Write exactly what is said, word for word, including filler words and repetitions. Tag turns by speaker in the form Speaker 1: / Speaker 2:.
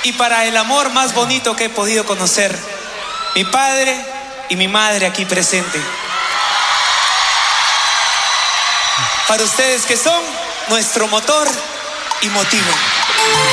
Speaker 1: y para el amor más bonito que he podido conocer, mi padre y mi madre aquí presente. Para ustedes que son nuestro motor y motivo.